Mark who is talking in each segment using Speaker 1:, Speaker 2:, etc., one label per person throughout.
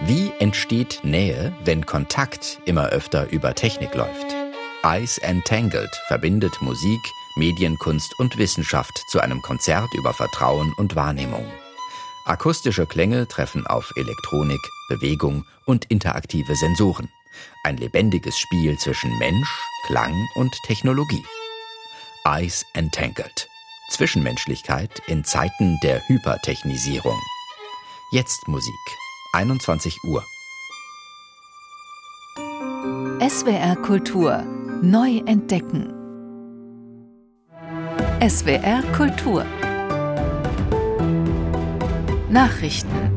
Speaker 1: Wie entsteht Nähe, wenn Kontakt immer öfter über Technik läuft? Ice Entangled verbindet Musik, Medienkunst und Wissenschaft zu einem Konzert über Vertrauen und Wahrnehmung. Akustische Klänge treffen auf Elektronik, Bewegung und interaktive Sensoren. Ein lebendiges Spiel zwischen Mensch, Klang und Technologie. Ice Entangled. Zwischenmenschlichkeit in Zeiten der Hypertechnisierung. Jetzt Musik. 21 Uhr.
Speaker 2: SWR Kultur. Neu entdecken. SWR Kultur. Nachrichten.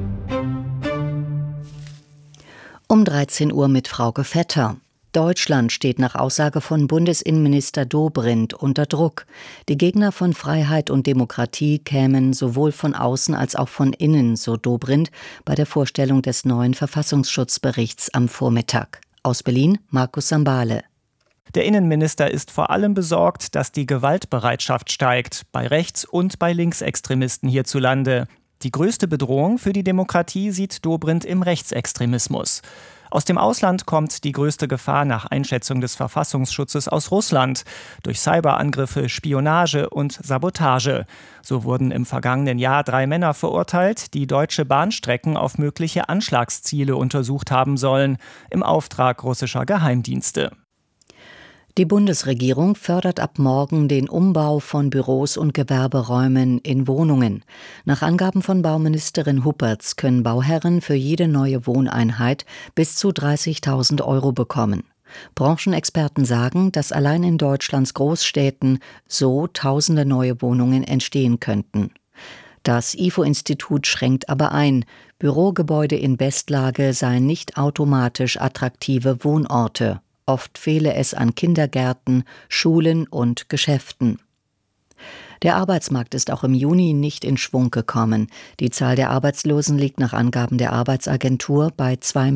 Speaker 3: Um 13 Uhr mit Frauke Vetter. Deutschland steht nach Aussage von Bundesinnenminister Dobrindt unter Druck. Die Gegner von Freiheit und Demokratie kämen sowohl von außen als auch von innen, so Dobrindt bei der Vorstellung des neuen Verfassungsschutzberichts am Vormittag. Aus Berlin, Markus Sambale.
Speaker 4: Der Innenminister ist vor allem besorgt, dass die Gewaltbereitschaft steigt, bei Rechts- und bei Linksextremisten hierzulande. Die größte Bedrohung für die Demokratie sieht Dobrindt im Rechtsextremismus. Aus dem Ausland kommt die größte Gefahr nach Einschätzung des Verfassungsschutzes aus Russland durch Cyberangriffe, Spionage und Sabotage. So wurden im vergangenen Jahr 3 Männer verurteilt, die deutsche Bahnstrecken auf mögliche Anschlagsziele untersucht haben sollen, im Auftrag russischer Geheimdienste.
Speaker 3: Die Bundesregierung fördert ab morgen den Umbau von Büros und Gewerberäumen in Wohnungen. Nach Angaben von Bauministerin Huppertz können Bauherren für jede neue Wohneinheit bis zu 30.000 € bekommen. Branchenexperten sagen, dass allein in Deutschlands Großstädten so tausende neue Wohnungen entstehen könnten. Das IFO-Institut schränkt aber ein. Bürogebäude in Bestlage seien nicht automatisch attraktive Wohnorte. Oft fehle es an Kindergärten, Schulen und Geschäften. Der Arbeitsmarkt ist auch im Juni nicht in Schwung gekommen. Die Zahl der Arbeitslosen liegt nach Angaben der Arbeitsagentur bei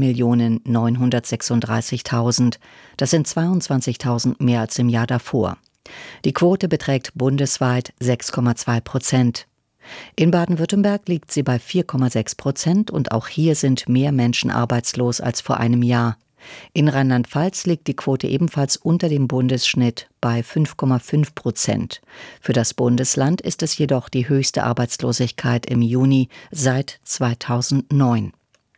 Speaker 3: 2.936.000. Das sind 22.000 mehr als im Jahr davor. Die Quote beträgt bundesweit 6,2%. In Baden-Württemberg liegt sie bei 4,6% und auch hier sind mehr Menschen arbeitslos als vor einem Jahr. In Rheinland-Pfalz liegt die Quote ebenfalls unter dem Bundesschnitt bei 5,5%. Für das Bundesland ist es jedoch die höchste Arbeitslosigkeit im Juni seit 2009.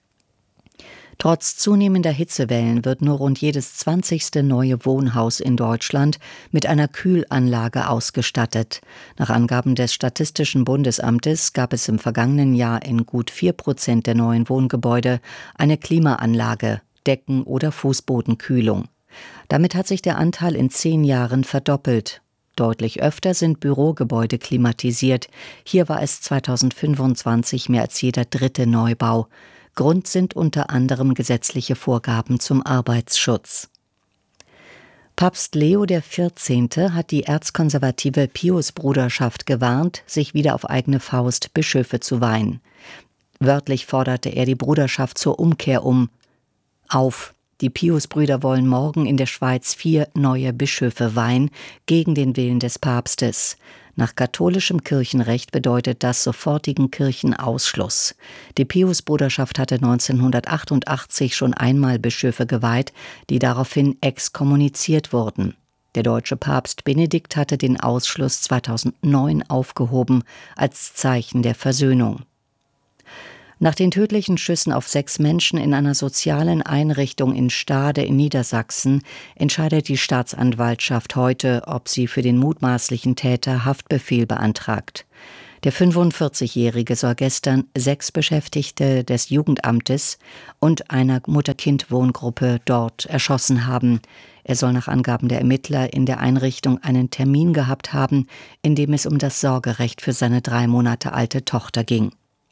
Speaker 3: Trotz zunehmender Hitzewellen wird nur rund jedes 20. neue Wohnhaus in Deutschland mit einer Kühlanlage ausgestattet. Nach Angaben des Statistischen Bundesamtes gab es im vergangenen Jahr in gut 4% der neuen Wohngebäude eine Klimaanlage, Decken- oder Fußbodenkühlung. Damit hat sich der Anteil in 10 Jahren verdoppelt. Deutlich öfter sind Bürogebäude klimatisiert. Hier war es 2025 mehr als jeder 3. Neubau. Grund sind unter anderem gesetzliche Vorgaben zum Arbeitsschutz. Papst Leo XIV. Hat die erzkonservative Piusbruderschaft gewarnt, sich wieder auf eigene Faust Bischöfe zu weihen. Wörtlich forderte er die Bruderschaft zur Umkehr auf. Die Piusbrüder wollen morgen in der Schweiz 4 neue Bischöfe weihen, gegen den Willen des Papstes. Nach katholischem Kirchenrecht bedeutet das sofortigen Kirchenausschluss. Die Piusbruderschaft hatte 1988 schon einmal Bischöfe geweiht, die daraufhin exkommuniziert wurden. Der deutsche Papst Benedikt hatte den Ausschluss 2009 aufgehoben, als Zeichen der Versöhnung. Nach den tödlichen Schüssen auf 6 Menschen in einer sozialen Einrichtung in Stade in Niedersachsen entscheidet die Staatsanwaltschaft heute, ob sie für den mutmaßlichen Täter Haftbefehl beantragt. Der 45-Jährige soll gestern 6 Beschäftigte des Jugendamtes und einer Mutter-Kind-Wohngruppe dort erschossen haben. Er soll nach Angaben der Ermittler in der Einrichtung einen Termin gehabt haben, in dem es um das Sorgerecht für seine 3 Monate alte Tochter ging.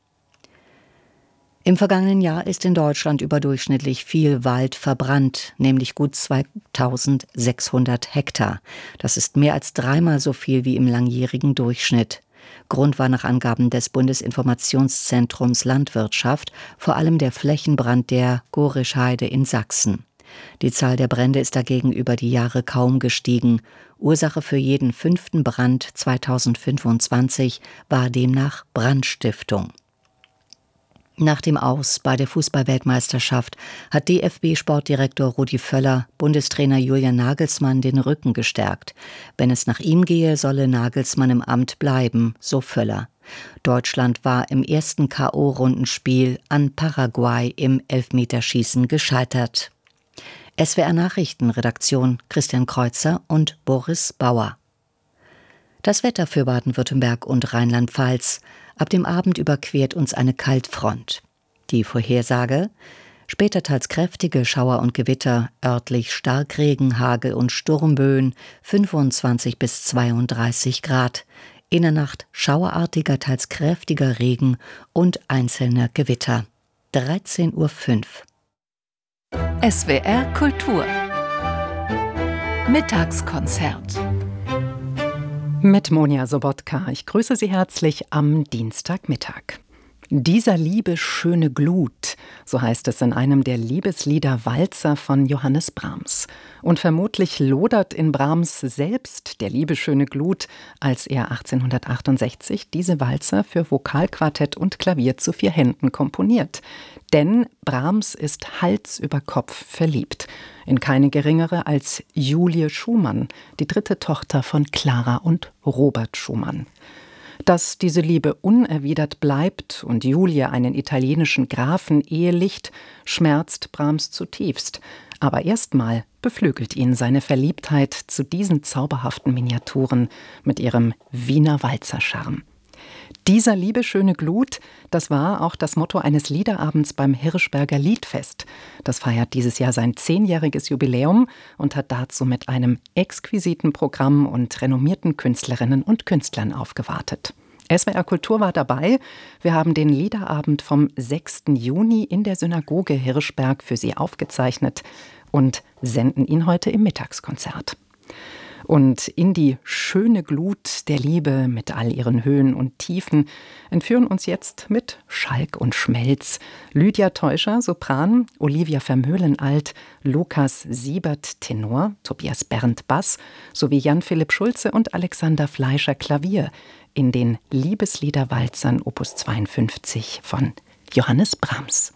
Speaker 3: Im vergangenen Jahr ist in Deutschland überdurchschnittlich viel Wald verbrannt, nämlich gut 2600 Hektar. Das ist mehr als 3-mal so viel wie im langjährigen Durchschnitt. Grund war nach Angaben des Bundesinformationszentrums Landwirtschaft vor allem der Flächenbrand der Gorischheide in Sachsen. Die Zahl der Brände ist dagegen über die Jahre kaum gestiegen. Ursache für jeden 5. Brand 2025 war demnach Brandstiftung. Nach dem Aus bei der Fußball-Weltmeisterschaft hat DFB-Sportdirektor Rudi Völler Bundestrainer Julian Nagelsmann den Rücken gestärkt. Wenn es nach ihm gehe, solle Nagelsmann im Amt bleiben, so Völler. Deutschland war im ersten K.O.-Rundenspiel an Paraguay im Elfmeterschießen gescheitert. SWR Nachrichtenredaktion Christian Kreuzer und Boris Bauer. Das Wetter für Baden-Württemberg und Rheinland-Pfalz. Ab dem Abend überquert uns eine Kaltfront. Die Vorhersage: später teils kräftige Schauer und Gewitter, örtlich Starkregen, Hagel und Sturmböen, 25 bis 32 Grad. In der Nacht schauerartiger, teils kräftiger Regen und einzelne Gewitter. 13:05 Uhr.
Speaker 2: SWR Kultur Mittagskonzert
Speaker 5: mit Monja Sobotka. Ich grüße Sie herzlich am Dienstagmittag. Dieser Liebe schöne Glut, so heißt es in einem der Liebeslieder Walzer von Johannes Brahms. Und vermutlich lodert in Brahms selbst der Liebe schöne Glut, als er 1868 diese Walzer für Vokalquartett und Klavier zu 4 Händen komponiert. Denn Brahms ist Hals über Kopf verliebt in keine geringere als Julie Schumann, die 3. Tochter von Clara und Robert Schumann. Dass diese Liebe unerwidert bleibt und Julie einen italienischen Grafen ehelicht, schmerzt Brahms zutiefst. Aber erstmal beflügelt ihn seine Verliebtheit zu diesen zauberhaften Miniaturen mit ihrem Wiener Walzercharme. Dieser Liebe schöne Glut, das war auch das Motto eines Liederabends beim Hirschberger Liedfest. Das feiert dieses Jahr sein 10-jähriges Jubiläum und hat dazu mit einem exquisiten Programm und renommierten Künstlerinnen und Künstlern aufgewartet. SWR Kultur war dabei. Wir haben den Liederabend vom 6. Juni in der Synagoge Hirschberg für Sie aufgezeichnet und senden ihn heute im Mittagskonzert. Und in die schöne Glut der Liebe mit all ihren Höhen und Tiefen entführen uns jetzt mit Schalk und Schmelz Lydia Teuscher, Sopran, Olivia Vermeulen, Alt, Lukas Siebert, Tenor, Tobias Berndt, Bass, sowie Jan-Philipp Schulze und Alexander Fleischer, Klavier, in den Liebesliederwalzern Opus 52 von Johannes Brahms.